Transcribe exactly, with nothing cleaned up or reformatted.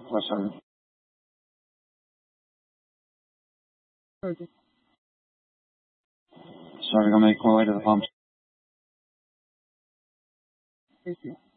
Listen. Okay. So we're gonna make our way to the pumps. Thank you.